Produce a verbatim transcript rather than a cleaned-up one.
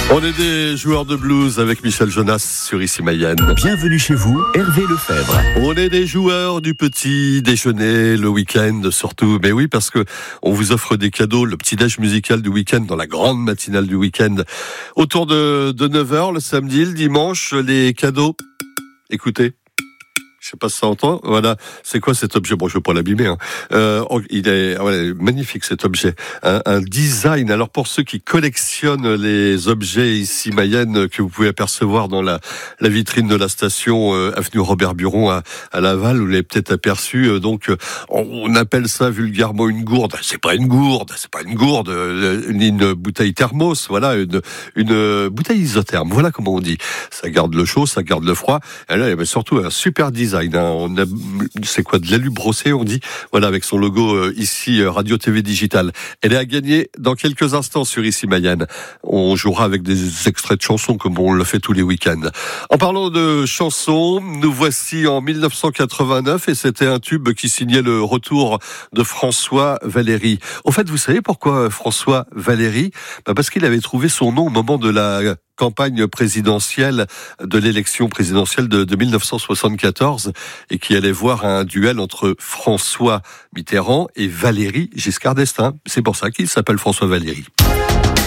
On est des joueurs de blues avec Michel Jonas sur Ici Mayenne. Bienvenue chez vous, Hervé Lefebvre. On est des joueurs du petit déjeuner, le week-end surtout. Mais oui, parce que on vous offre des cadeaux, le petit déj musical du week-end, dans la grande matinale du week-end. Autour de, de neuf heures, le samedi, le dimanche, les cadeaux. Écoutez. Je sais pas si ça entend. Voilà. C'est quoi cet objet? Bon, je veux pas l'abîmer, hein. Euh, il est, ouais, magnifique cet objet. Un, un design. Alors, pour ceux qui collectionnent les objets ici Mayenne que vous pouvez apercevoir dans la, la vitrine de la station euh, avenue Robert Buron à, à Laval, vous l'avez peut-être aperçu. Euh, donc, euh, on appelle ça vulgairement une gourde. C'est pas une gourde. C'est pas une gourde. Euh, ni une bouteille thermos. Voilà, une, une bouteille isotherme. Voilà comment on dit. Ça garde le chaud, ça garde le froid. Et là, il y avait surtout un super design. On a, c'est quoi, de l'alu brossé, on dit, voilà, avec son logo euh, ici euh, Radio T V Digital. Elle est à gagner dans quelques instants sur Ici Mayenne. On jouera avec des extraits de chansons comme on le fait tous les week-ends. En parlant de chansons, nous voici en dix-neuf cent quatre-vingt-neuf et c'était un tube qui signait le retour de François Valéry. Au fait, vous savez pourquoi François Valéry? Bah parce qu'il avait trouvé son nom au moment de la campagne présidentielle de l'élection présidentielle de, de dix-neuf cent soixante-quatorze et qui allait voir un duel entre François Mitterrand et Valéry Giscard d'Estaing. C'est pour ça qu'il s'appelle François Valéry.